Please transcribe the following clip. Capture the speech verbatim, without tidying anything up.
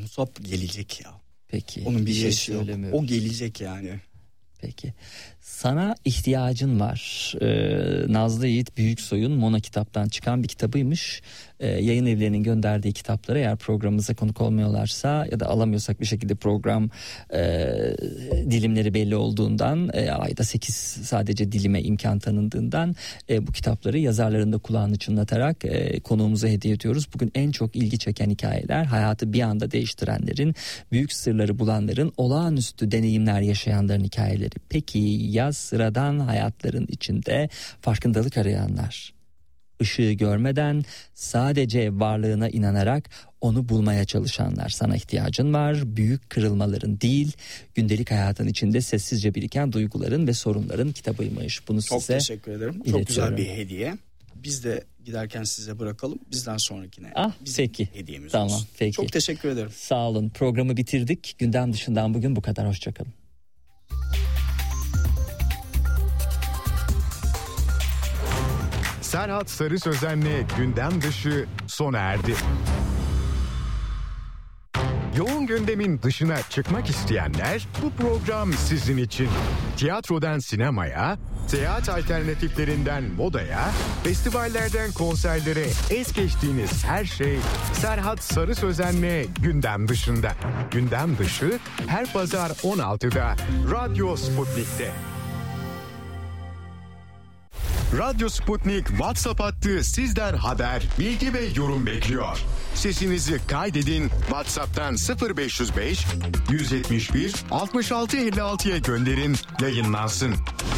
kitap gelecek ya. Peki. Onun bir, bir şey şey yok. O gelecek yani. Peki. Sana ihtiyacın var. Ee, Nazlı Yiğit Büyüksoy'un Mona kitaptan çıkan bir kitabıymış. Ee, yayın evlerinin gönderdiği kitapları eğer programımıza konuk olmuyorlarsa ya da alamıyorsak bir şekilde program e, dilimleri belli olduğundan e, ayda sekiz sadece dilime imkan tanındığından e, bu kitapları yazarların da kulağını çınlatarak e, konuğumuza hediye ediyoruz. Bugün en çok ilgi çeken hikayeler, hayatı bir anda değiştirenlerin, büyük sırları bulanların, olağanüstü deneyimler yaşayanların hikayeleri. Peki ya sıradan hayatların içinde farkındalık arayanlar? Işığı görmeden sadece varlığına inanarak onu bulmaya çalışanlar. Sana ihtiyacın var. Büyük kırılmaların değil, gündelik hayatın içinde sessizce biriken duyguların ve sorunların kitabıymış. Bunu çok size teşekkür ederim. Çok güzel bir hediye. Biz de giderken size bırakalım. Bizden sonrakine. Ah, peki. Hediyemiz tamam, olsun. Peki. Çok teşekkür ederim. Sağ olun. Programı bitirdik. Gündem dışından bugün bu kadar. Hoşçakalın. Serhat Sarı Sözen'le Gündem Dışı sona erdi. Yoğun gündemin dışına çıkmak isteyenler, bu program sizin için. Tiyatrodan sinemaya, seyahat alternatiflerinden modaya, festivallerden konserlere es geçtiğiniz her şey Serhat Sarı Sözen'le Gündem Dışında. Gündem Dışı her pazar on altıda Radyo Sputnik'te. Radyo Sputnik WhatsApp hattı sizden haber, bilgi ve yorum bekliyor. Sesinizi kaydedin, WhatsApp'tan sıfır beş yüz beş yüz yetmiş bir altmış altı elli altıya gönderin, yayınlansın.